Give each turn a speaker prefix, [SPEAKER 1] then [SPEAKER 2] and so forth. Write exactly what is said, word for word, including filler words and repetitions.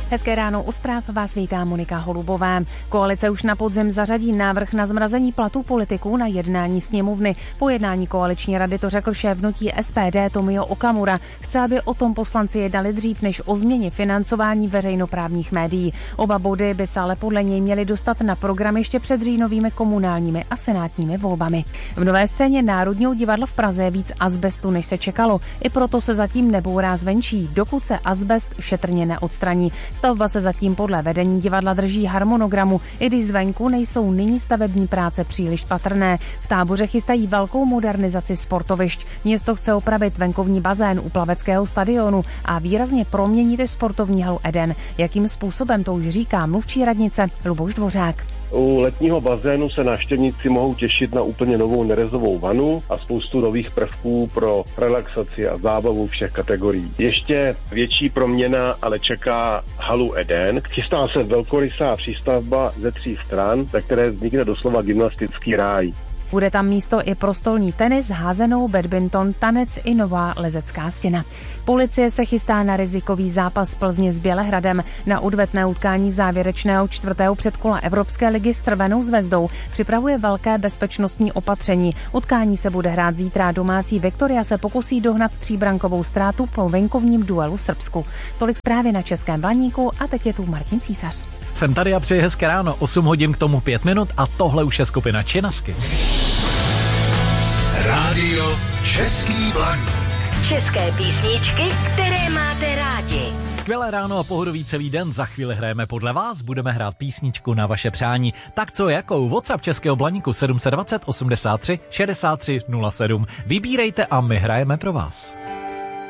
[SPEAKER 1] Hezké ráno, u zpráv vás vítá Monika Holubová. Koalice už na podzim zařadí návrh na zmrazení platů politiků na jednání sněmovny. Po jednání koaliční rady to řekl šéf hnutí S P D Tomio Okamura. Chce, aby o tom poslanci jednali dřív než o změně financování veřejnoprávních médií. Oba body by se ale podle něj měly dostat na program ještě před říjnovými komunálními a senátními volbami. V Nové scéně Národního divadla v Praze je víc azbestu, než se čekalo. I proto se zatím nebourá zvenčí, dokud se azbest šetrně neodstraní. Stavba se zatím podle vedení divadla drží harmonogramu, i když zvenku nejsou nyní stavební práce příliš patrné. V Táboře chystají velkou modernizaci sportovišť. Město chce opravit venkovní bazén u plaveckého stadionu a výrazně proměnit sportovní halu Eden. Jakým způsobem, to už říká mluvčí radnice Luboš Dvořák.
[SPEAKER 2] U letního bazénu se návštěvníci mohou těšit na úplně novou nerezovou vanu a spoustu nových prvků pro relaxaci a zábavu všech kategorií. Ještě větší proměna ale čeká halu Eden. Chystá se velkorysá přístavba ze tří stran, ze které vznikne doslova gymnastický ráj.
[SPEAKER 1] Bude tam místo i pro stolní tenis, házenou, badminton, tanec i nová lezecká stěna. Policie se chystá na rizikový zápas Plzně s Bělehradem. Na odvetné utkání závěrečného čtvrtého předkola Evropské ligy s Crvenou zvezdou připravuje velké bezpečnostní opatření. Utkání se bude hrát zítra. Domácí Viktoria se pokusí dohnat tříbrankovou ztrátu po venkovním duelu Srbsku. Tolik zprávy na Českém Blaníku a teď je tu Martin Císař.
[SPEAKER 3] Jsem tady a přeji hezké ráno, osm hodin k tomu pět minut a tohle už je skupina Činasky.
[SPEAKER 4] Rádio Český Blaník.
[SPEAKER 5] České písničky, které máte rádi.
[SPEAKER 3] Skvělé ráno a pohodový celý den, za chvíli hrajeme podle vás, budeme hrát písničku na vaše přání. Tak co jakou? WhatsApp Českého Blaníku sedm set dvacet osmdesát tři šedesát tři nula sedm. Vybírejte a my hrajeme pro vás.